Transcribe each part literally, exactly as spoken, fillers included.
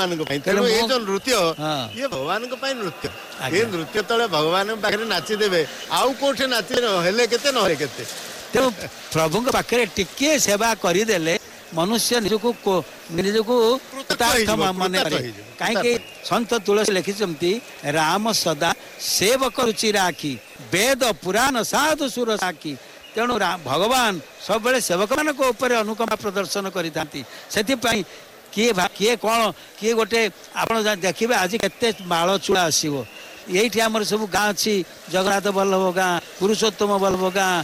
भगवान जो नृत्य ये भगवान नृत्य ये नृत्य तले भगवान पाखे नाचिदेवे आउ कौटे नाचे केते न केते तेणु प्रभु पाखे टिके सेवा करदेले मनुष्य निजको निजको मन कहीं संत तुलसी लिखिंट राम सदा सेवक रुचि राखी वेद पुराण साधु सुर साखी तेणु भगवान सब सेवक मान अनुकंपा प्रदर्शन करता किए किए कौन किए गोटे आप देखिए आज केते माल चूड़ा आसो ये आमर सब गाँ अच्छी जगन्नाथ बल्लभ गाँ पुरुषोत्तम बल्लभ गाँ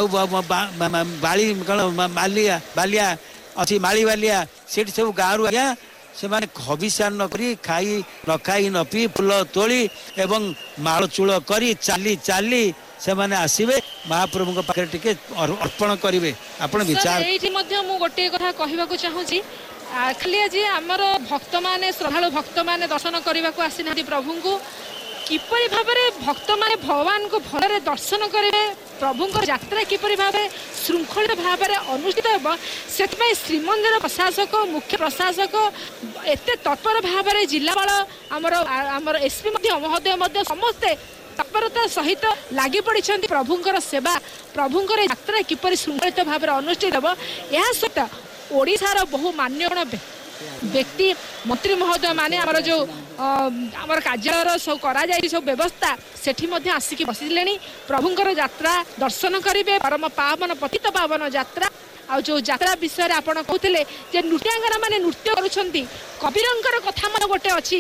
आली मालिया बालिया अच्छी माली बालिया से सब गाँव आज्ञा से माने हबिषान न करी खाई न खाई न पी फूल तोली एवं माल चूड़ करी चाली चाली से माने आसीबे महाप्रभु पाखे टिके अर्पण करेंगे आपण विचार गोटे कथा कहवाक चाहूँगी खाली आज आमर भक्त माने श्रद्धालु भक्त माने दर्शन करने को आसी ना प्रभु को किपरि भाव भक्त माने भगवान को भलरे दर्शन करेंगे प्रभु यात्रा किपरि भाव श्रृंखलित भाव अनुष्ठित हो श्रीमंदिर प्रशासक मुख्य प्रशासक एत तत्पर भाव जिलापाल आमर आमर एसपी महोदय समस्ते तत्परता सहित लगी पड़ी प्रभुंर सेवा प्रभुंर यात्रा किपरि श्रृंखलित भाव अनुष्ठित हो यह सहित ओडिशार बहु मान्यगण व्यक्ति मंत्री महोदय माने आमर जो आमर कार्यालय सब करा जाय सब व्यवस्था सेठी मध्ये आसिक बसिले प्रभुंर यात्रा दर्शन करेंगे परम पावन पतित पावन यात्रा आ जो यात्रा विषय आपड़ कहते जे नृत्यांगना माने नृत्य करुछंती कबीरंकर कथा मन गोटे अच्छी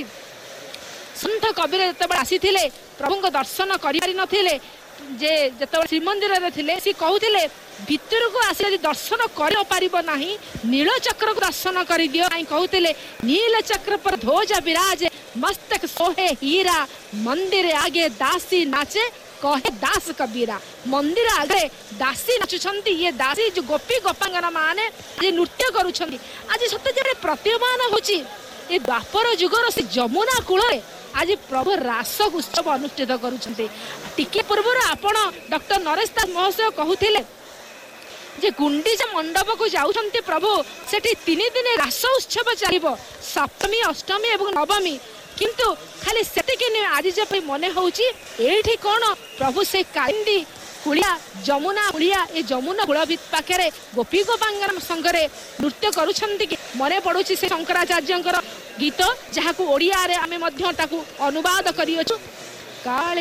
संत कबीर जिते आसी प्रभु दर्शन कर जे जिते श्रीमंदिर थे सी कहते भितर को आस दर्शन कर नीलचक्र को दर्शन कर दियो कहते नीलचक्र पर ध्वज विराज मस्तक सोहे हीरा मंदिर आगे दासी नाचे कहे दास कबीरा मंदिर आगे दासी नाचुंट ये दासी जो गोपी गोपांगना माने ये नृत्य करुछंती आज सत्य प्रतीयमान होची ये द्वापर जुगर से जमुना कूल आज प्रभु रास उत्सव अनुष्ठित करुछंती टिके पूर्व आपण डॉक्टर नरेश दास महोदय कहते जे गुंडीचा मंडप को जाउछंती प्रभु सेठी तीन दिन रास उत्सव चलिबो सप्तमी अष्टमी एवं नवमी किंतु खाली सेतिके आज जब मने होउची एठी कोन प्रभु से कांदी कुलिया जमुना कुलिया ए जमुना कुलभित पाखे गोपी गोपांगन संगरे नृत्य करुछंती कि मने पड़ुची से शंकराचार्यंकर गीत जहाकू ओडिया रे आमे मध्य ताकू अनुवाद करियोछु काले